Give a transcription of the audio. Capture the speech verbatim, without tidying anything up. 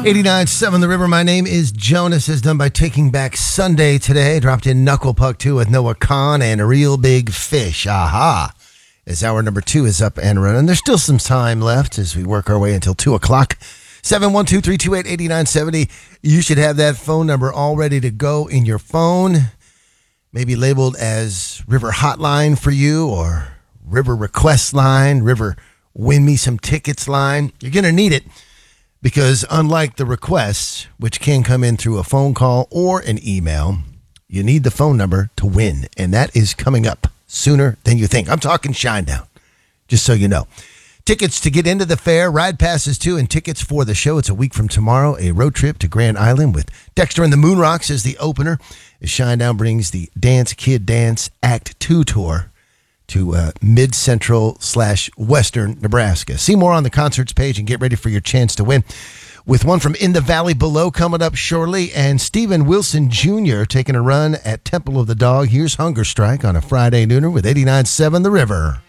eighty-nine point seven The River. My name is Jonas, as done by Taking Back Sunday today. Dropped in Knuckle Puck two with Noah Khan and a Real Big Fish. Aha. As hour number two is up and running. There's still some time left as we work our way until two o'clock. seven one two, three two eight, eight nine seven zero. You should have that phone number all ready to go in your phone. Maybe labeled as River Hotline for you, or River Request Line, River Win Me Some Tickets line. You're going to need it. Because unlike the requests, which can come in through a phone call or an email, you need the phone number to win. And that is coming up sooner than you think. I'm talking Shinedown, just so you know. Tickets to get into the fair, ride passes too, and tickets for the show. It's a week from tomorrow, a road trip to Grand Island with Dexter and the Moonrocks as the opener. As Shinedown brings the Dance Kid Dance Act two tour to uh, mid-central slash western Nebraska. See more on the concerts page and get ready for your chance to win. With one from In the Valley Below coming up shortly, and Steven Wilson Junior taking a run at Temple of the Dog. Here's Hunger Strike on a Friday nooner with eighty-nine point seven The River.